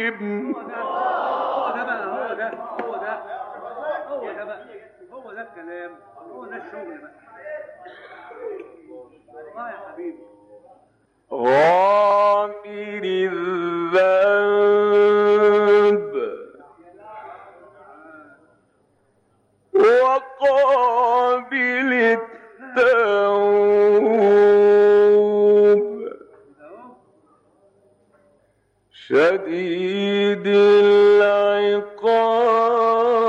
هو ده الكلام، هو ده الشغل بقى. يا حبيبي غافر الذنب وقابل التوب شديد العقاب